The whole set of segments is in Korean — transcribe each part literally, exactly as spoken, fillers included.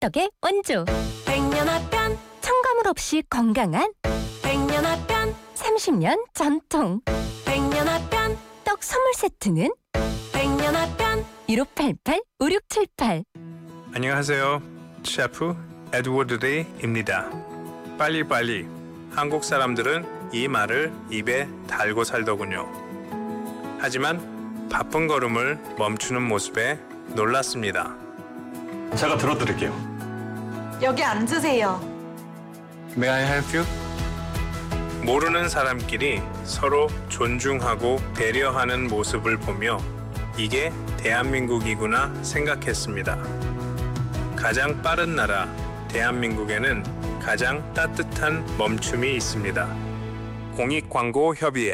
떡의 원조 백년화변, 첨가물 없이 건강한 백년화변, 삼십 년 전통 백년화변. 떡 선물 세트는 백년화변. 일오팔팔 오육칠팔. 안녕하세요. 셰프 에드워드 데이입니다. 빨리빨리. 한국 사람들은 이 말을 입에 달고 살더군요. 하지만 바쁜 걸음을 멈추는 모습에 놀랐습니다. 제가 들어드릴게요. 여기 앉으세요. May I help you? 모르는 사람끼리 서로 존중하고 배려하는 모습을 보며 이게 대한민국이구나 생각했습니다. 가장 빠른 나라 대한민국에는 가장 따뜻한 멈춤이 있습니다. 공익광고협의회.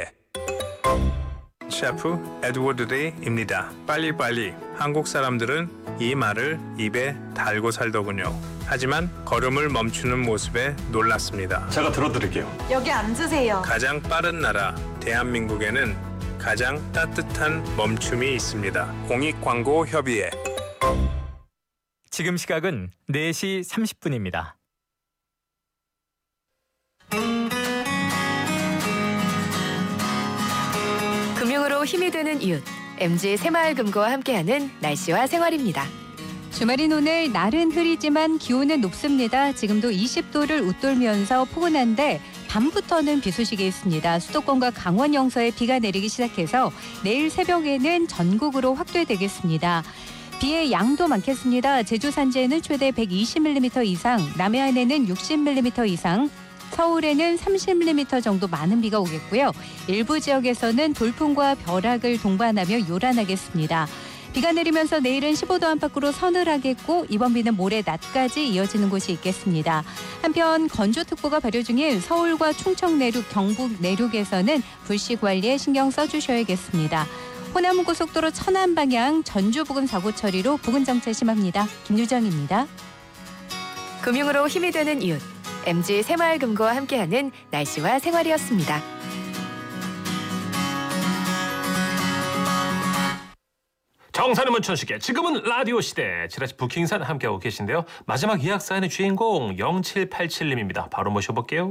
셰프 에드워드 데이입니다. 빨리빨리. 한국 사람들은 이 말을 입에 달고 살더군요. 하지만 걸음을 멈추는 모습에 놀랐습니다. 제가 들어드릴게요. 여기 앉으세요. 가장 빠른 나라 대한민국에는 가장 따뜻한 멈춤이 있습니다. 공익광고협의회. 지금 시각은 네 시 삼십 분입니다. 금융으로 힘이 되는 이웃 엠지 새마을금고와 함께하는 날씨와 생활입니다. 주말인 오늘 날은 흐리지만 기온은 높습니다. 지금도 이십 도를 웃돌면서 포근한데 밤부터는 비 소식이 있습니다. 수도권과 강원 영서에 비가 내리기 시작해서 내일 새벽에는 전국으로 확대되겠습니다. 비의 양도 많겠습니다. 제주 산지에는 최대 백이십 밀리미터 이상, 남해안에는 육십 밀리미터 이상, 서울에는 삼십 밀리미터 정도 많은 비가 오겠고요. 일부 지역에서는 돌풍과 벼락을 동반하며 요란하겠습니다. 비가 내리면서 내일은 십오 도 안팎으로 서늘하겠고 이번 비는 모레 낮까지 이어지는 곳이 있겠습니다. 한편 건조특보가 발효 중인 서울과 충청 내륙, 경북 내륙에서는 불씨 관리에 신경 써주셔야겠습니다. 호남고속도로 천안 방향 전주 부근 사고 처리로 부근 정체 심합니다. 김유정입니다. 금융으로 힘이 되는 이웃 엠지 새마을금고와 함께하는 날씨와 생활이었습니다. 정산의 문천식의 지금은 라디오 시대. 지라시 부킹산 함께하고 계신데요. 마지막 예약 사연의 주인공 영칠팔칠 님입니다. 바로 모셔볼게요.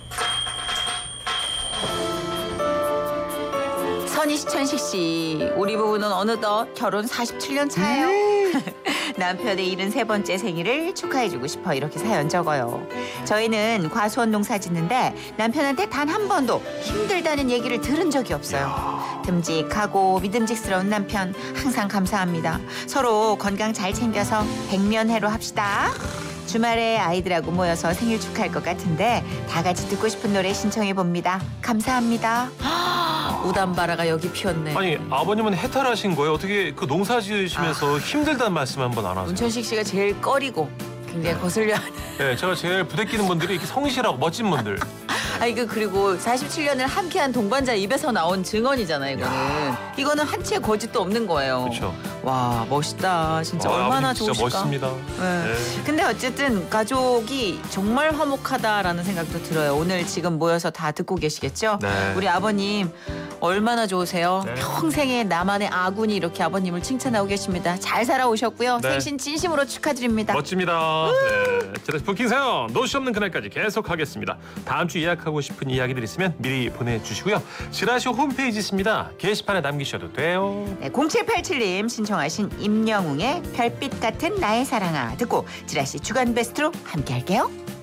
선희 씨, 천식 씨, 우리 부부는 어느덧 결혼 사십칠 년 차예요. 남편의 일흔세 번째 생일을 축하해주고 싶어 이렇게 사연 적어요. 저희는 과수원 농사 짓는데 남편한테 단 한 번도 힘들다는 얘기를 들은 적이 없어요. 듬직하고 믿음직스러운 남편 항상 감사합니다. 서로 건강 잘 챙겨서 백면해로 합시다. 주말에 아이들하고 모여서 생일 축하할 것 같은데 다 같이 듣고 싶은 노래 신청해 봅니다. 감사합니다. 우담바라가 여기 피었네. 아니 아버님은 해탈하신 거예요? 어떻게 그 농사 지으시면서 아. 힘들다는 말씀 한번 안 하세요? 문천식 씨가 제일 꺼리고 굉장히 거슬려 하는. 네, 제가 제일 부대끼는 분들이 이렇게 성실하고 멋진 분들. 아 이거 그리고 사십칠 년을 함께한 동반자 입에서 나온 증언이잖아요. 이거는 야. 이거는 한 치의 거짓도 없는 거예요. 그렇죠. 와 멋있다. 진짜 와, 얼마나 진짜 좋으실까. 멋있습니다. 네. 네. 근데 어쨌든 가족이 정말 화목하다라는 생각도 들어요. 오늘 지금 모여서 다 듣고 계시겠죠? 네. 우리 아버님 얼마나 좋으세요? 네. 평생에 나만의 아군이 이렇게 아버님을 칭찬하고 계십니다. 잘 살아오셨고요. 네. 생신 진심으로 축하드립니다. 멋집니다. 네. 지라시 부킹 사연 노시 없는 그날까지 계속하겠습니다. 다음 주 예약하고 싶은 이야기들 있으면 미리 보내주시고요. 지라시 홈페이지 있습니다. 게시판에 남기셔도 돼요. 네, 공칠팔칠 님 신청하신 임영웅의 별빛 같은 나의 사랑아 듣고 지라시 주간 베스트로 함께 할게요.